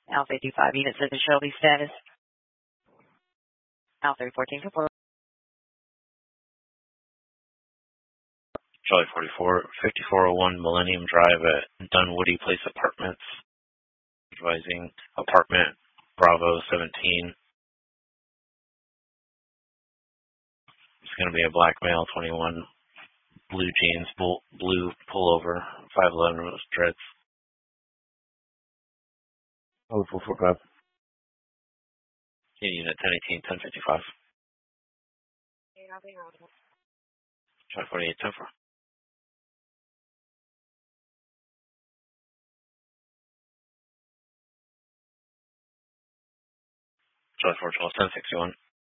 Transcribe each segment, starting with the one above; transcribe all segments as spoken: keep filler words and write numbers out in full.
Alpha eight two five units of the Shelby status. Alpha three fourteen for Charlie forty-four, fifty-four oh one Millennium Drive at Dunwoody Place Apartments. Advising apartment Bravo seventeen. It's going to be a black male, twenty-one, blue jeans, blue, blue pullover, five eleven rose dreads. Oh, four four five. Unit ten eighteen, ten fifty-five. Charlie forty-eight, ten four. Charlie four twelve, ten sixty-one.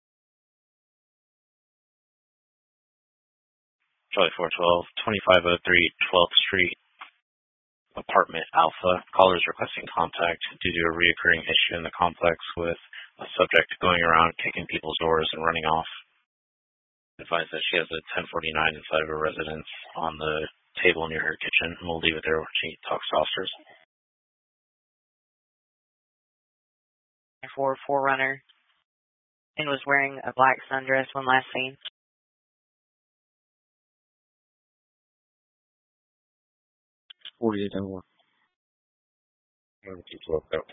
Charlie four twelve, twenty-five oh three twelfth Street, apartment Alpha. Callers requesting contact due to a reoccurring issue in the complex with a subject going around kicking people's doors and running off. Advise that she has a ten forty-nine inside of her residence on the table near her kitchen, and we'll leave it there when she talks to officers. for Forerunner and was wearing a black sundress when last seen. forty-eight ten four. twelve out.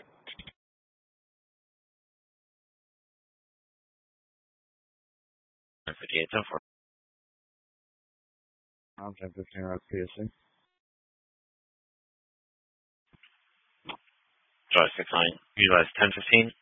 fifty-eight ten four. I'm ten fifteen around P S C. Charlie six nine. Utilize ten fifteen.